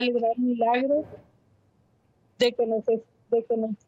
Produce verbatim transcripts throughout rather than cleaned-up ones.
el gran milagro de que nos, de que nos,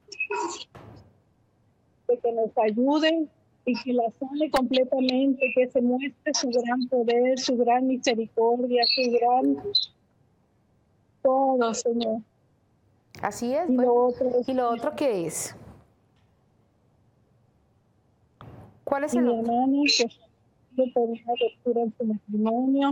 de que nos ayude y que la sane completamente, que se muestre su gran poder, su gran misericordia, su gran todo, Señor. Así es. Y Bueno. lo otro, ¿Y lo otro qué es? ¿Cuál es y el mi otro? hermana, pues, por una ruptura en su matrimonio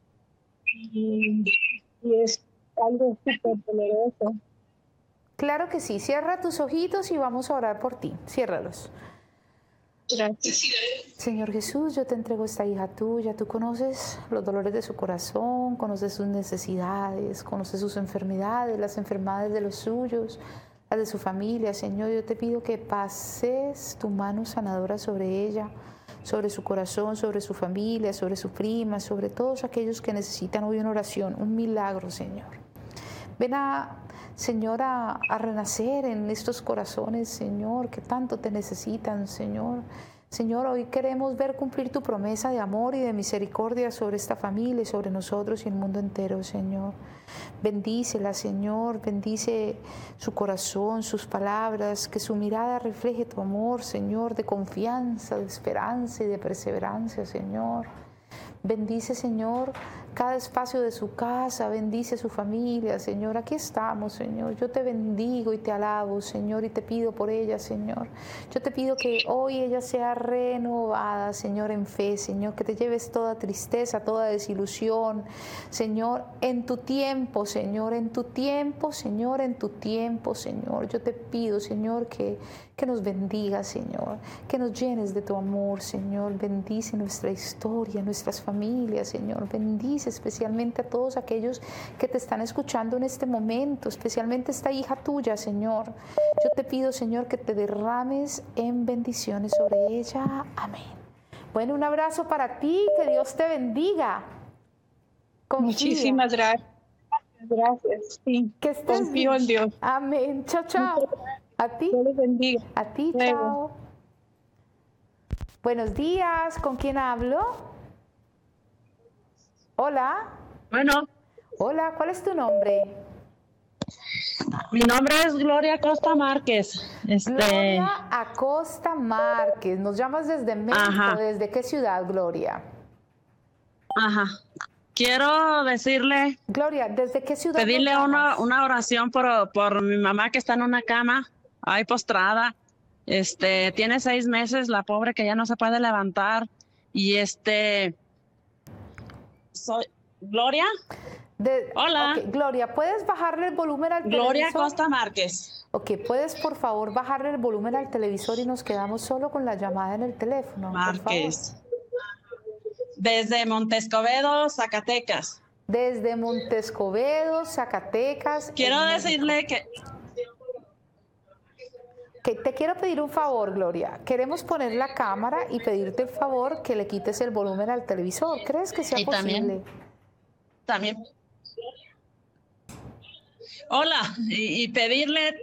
y, y es algo súper doloroso. Claro que sí. Cierra tus ojitos y vamos a orar por ti. Ciérralos. Gracias. Señor Jesús, yo te entrego esta hija tuya. Tú conoces los dolores de su corazón, conoces sus necesidades, conoces sus enfermedades, las enfermedades de los suyos, las de su familia. Señor, yo te pido que pases tu mano sanadora sobre ella, sobre su corazón, sobre su familia, sobre su prima, sobre todos aquellos que necesitan hoy una oración, un milagro, Señor. Ven a, Señor, a, a renacer en estos corazones, Señor, que tanto te necesitan, Señor. Señor, hoy queremos ver cumplir tu promesa de amor y de misericordia sobre esta familia y sobre nosotros y el mundo entero, Señor. Bendícela, Señor, bendice su corazón, sus palabras, que su mirada refleje tu amor, Señor, de confianza, de esperanza y de perseverancia, Señor. Bendice, Señor, cada espacio de su casa, bendice su familia, Señor. Aquí estamos, Señor. Yo te bendigo y te alabo, Señor, y te pido por ella, Señor. Yo te pido que hoy ella sea renovada, Señor, en fe, Señor, que te lleves toda tristeza, toda desilusión, Señor, en tu tiempo, Señor, en tu tiempo, Señor, en tu tiempo, Señor. Yo te pido, Señor, que, que nos bendiga, Señor, que nos llenes de tu amor, Señor. Bendice nuestra historia, nuestras familias, Señor. Bendice especialmente a todos aquellos que te están escuchando en este momento, especialmente esta hija tuya, Señor. Yo te pido, Señor, que te derrames en bendiciones sobre ella. Amén. Bueno, un abrazo para ti, que Dios te bendiga. Confía. Muchísimas gracias. Gracias. Sí, que estés confío bien. en Dios. Amén. Chao, chao. A ti. Dios les bendiga. A ti, Luego. chao. Buenos días. ¿Con quién hablo? Hola. Bueno, Hola, ¿cuál es tu nombre? mi nombre es Gloria Costa Márquez. Este, Gloria Acosta Márquez. Nos llamas desde México. Ajá. ¿Desde qué ciudad, Gloria? Ajá. Quiero decirle, Gloria, ¿desde qué ciudad? pedirle nos una, llamas? una oración por, por mi mamá que está en una cama, ahí postrada. Este, tiene seis meses, la pobre que ya no se puede levantar. Y este, soy Gloria. De- Hola. Ok, Gloria, ¿puedes bajarle el volumen al Gloria televisor? Costa Márquez. Ok, ¿puedes por favor bajarle el volumen al televisor y nos quedamos solo con la llamada en el teléfono? por favor? Márquez. Desde Montescobedo, Zacatecas. Desde Montescobedo, Zacatecas. Quiero en México. decirle que Que te quiero pedir un favor, Gloria. Queremos poner la cámara y pedirte el favor que le quites el volumen al televisor. ¿Crees que sea Y posible? también- también. Hola, y, y pedirle,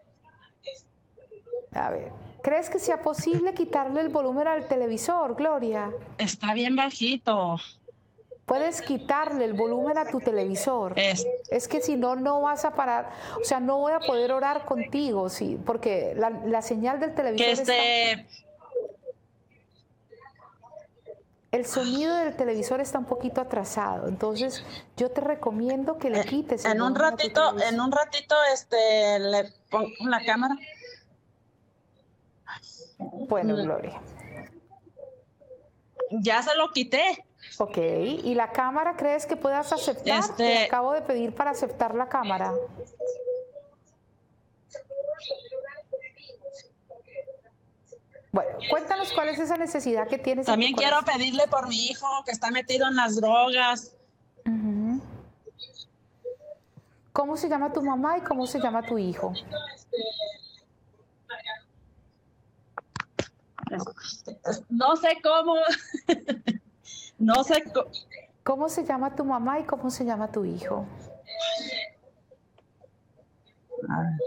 A ver, ¿crees que sea posible quitarle el volumen al televisor, Gloria? está bien bajito. Puedes quitarle el volumen a tu televisor. Es, Es que si no, no vas a parar. O sea, no voy a poder orar contigo, sí, porque la, la señal del televisor que está... este, El sonido del televisor está un poquito atrasado, entonces yo te recomiendo que le quites el en un volumen a tu ratito, televisor. en un ratito, este, le pongo la cámara. Bueno, Gloria. Ya se lo quité. Ok, ¿y la cámara crees que puedas aceptar? Este- Te acabo de pedir para aceptar la cámara. Bueno, cuéntanos cuál es esa necesidad que tienes. en tu También quiero corazón. pedirle por mi hijo que está metido en las drogas. Ujú. ¿Cómo se llama tu mamá y cómo se llama tu hijo? No sé cómo, no sé cómo. ¿Cómo se llama tu mamá y cómo se llama tu hijo? A ver.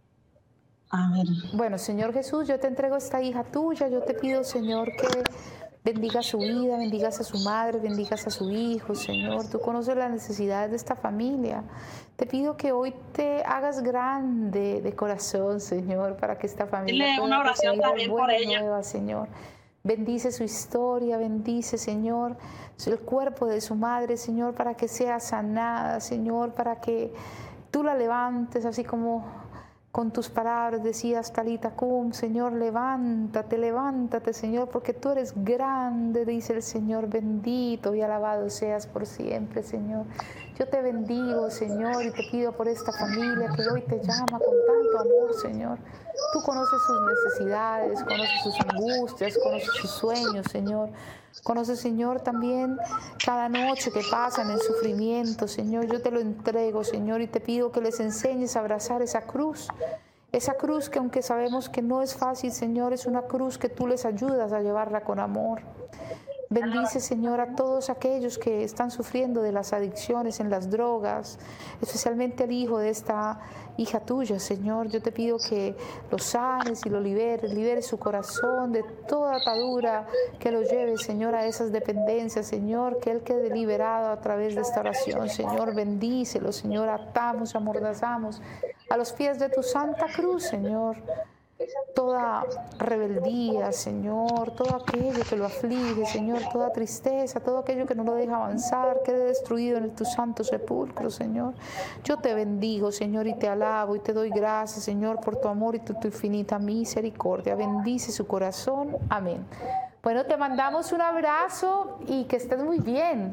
A ver. Bueno, Señor Jesús, yo te entrego esta hija tuya. Yo te pido, Señor, que Bendiga su vida, bendigas a su madre, bendigas a su hijo, Señor. Tú conoces las necesidades de esta familia. Te pido que hoy te hagas grande de corazón, Señor, para que esta familia Dile pueda una oración recibir también por buena ella. nueva, Señor. Bendice su historia, bendice, Señor, el cuerpo de su madre, Señor, para que sea sanada, Señor, para que tú la levantes, así como con tus palabras decías, Talita cum, Señor, levántate, levántate, Señor, porque tú eres grande, dice el Señor, bendito y alabado seas por siempre, Señor. Yo te bendigo, Señor, y te pido por esta familia que hoy te llama con tanto amor, Señor. Tú conoces sus necesidades, conoces sus angustias, conoces sus sueños, Señor. Conoces, Señor, también cada noche que pasan en sufrimiento, Señor. Yo te lo entrego, Señor, y te pido que les enseñes a abrazar esa cruz. Esa cruz que aunque sabemos que no es fácil, Señor, es una cruz que tú les ayudas a llevarla con amor. Bendice, Señor, a todos aquellos que están sufriendo de las adicciones en las drogas, especialmente al hijo de esta hija tuya, Señor. Yo te pido que lo sanes y lo liberes, liberes su corazón de toda atadura, que lo lleves, Señor, a esas dependencias, Señor, que él quede liberado a través de esta oración, Señor. Bendícelo, Señor, atamos, amordazamos a los pies de tu santa cruz, Señor. Toda rebeldía, Señor, todo aquello que lo aflige, Señor, toda tristeza, todo aquello que no lo deja avanzar, quede destruido en tu santo sepulcro, Señor. Yo te bendigo, Señor, y te alabo y te doy gracias, Señor, por tu amor y tu, tu infinita misericordia. Bendice su corazón. Amén. Bueno, te mandamos un abrazo y que estés muy bien.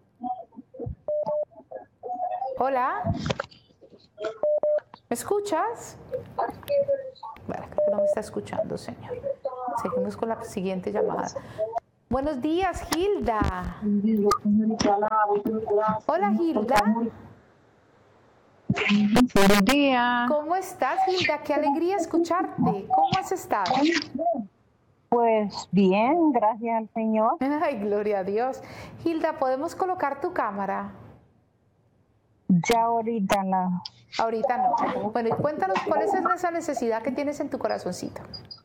Hola. ¿Me escuchas? Bueno, creo que no me está escuchando, Señor. Seguimos con la siguiente llamada. Buenos días, Hilda. Hola, Hilda. Buenos días. ¿Cómo estás, Hilda? Qué alegría escucharte. ¿Cómo has estado? Pues bien, gracias al Señor. Ay, gloria a Dios. Hilda, ¿podemos colocar tu cámara? Ya ahorita la... Ahorita no. Bueno, y cuéntanos cuál es esa necesidad que tienes en tu corazoncito.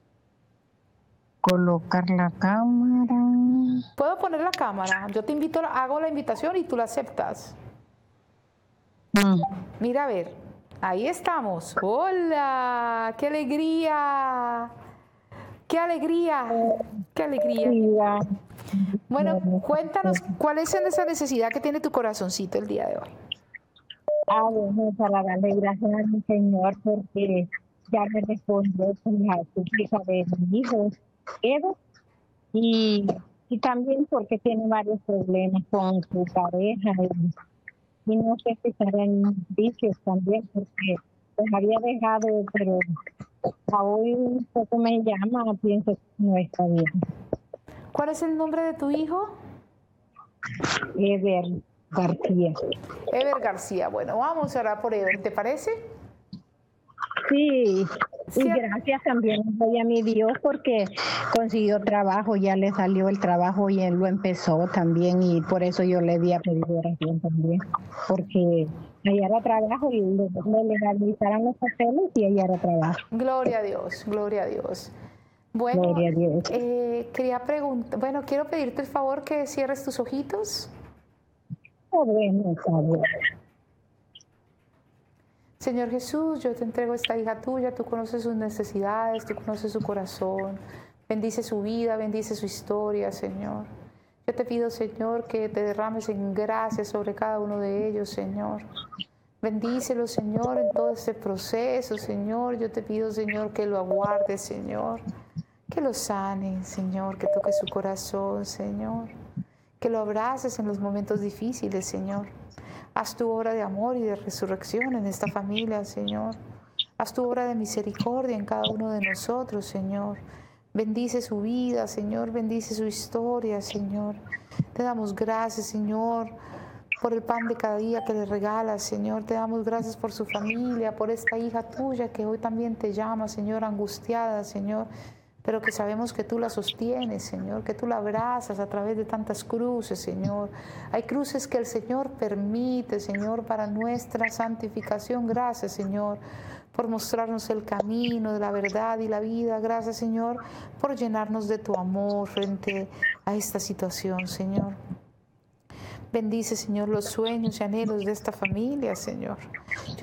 Colocar la cámara. ¿Puedo poner la cámara? Yo te invito, hago la invitación y tú la aceptas. Mm. Mira, a ver, ahí estamos. ¡Hola! ¡Qué alegría! ¡Qué alegría! ¡Qué alegría! Bueno, cuéntanos cuál es esa necesidad que tiene tu corazoncito el día de hoy. Ah, bueno, para darle gracias a mi Señor porque ya me respondió con la súplica de mi hijo, Edo, y, y también porque tiene varios problemas con su pareja y, y no sé si estará en vicios también porque los había dejado, pero a hoy un poco me llama, pienso que no está bien. ¿Cuál es el nombre de tu hijo? Ever García. Ever García. Bueno, vamos a orar por Ever, ¿te parece? Sí, Sí. y gracias también doy a mi Dios porque consiguió trabajo, ya le salió el trabajo y él lo empezó también y por eso yo le di a pedir oración también, porque hallara trabajo y le, le legalizaran los papeles y hallara trabajo. Gloria a Dios, gloria a Dios. Bueno, Gloria a Dios. eh, quería preguntar, bueno, quiero pedirte el favor que cierres tus ojitos. Oh, bueno, está bien. Señor Jesús, yo te entrego esta hija tuya, tú conoces sus necesidades, tú conoces su corazón, bendice su vida, bendice su historia, Señor. Yo te pido, Señor, que te derrames en gracia sobre cada uno de ellos, Señor. Bendícelo, Señor, en todo este proceso, Señor. Yo te pido, Señor, que lo aguardes, Señor, que lo sanes, Señor, que toque su corazón, Señor, que lo abraces en los momentos difíciles, Señor. Haz tu obra de amor y de resurrección en esta familia, Señor. Haz tu obra de misericordia en cada uno de nosotros, Señor. Bendice su vida, Señor. Bendice su historia, Señor. Te damos gracias, Señor, por el pan de cada día que le regalas, Señor. Te damos gracias por su familia, por esta hija tuya que hoy también te llama, Señor, angustiada, Señor. pero que sabemos que tú la sostienes, Señor, que tú la abrazas a través de tantas cruces, Señor. Hay cruces que el Señor permite, Señor, para nuestra santificación. Gracias, Señor, por mostrarnos el camino de la verdad y la vida. Gracias, Señor, por llenarnos de tu amor frente a esta situación, Señor. Bendice, Señor, los sueños y anhelos de esta familia, Señor.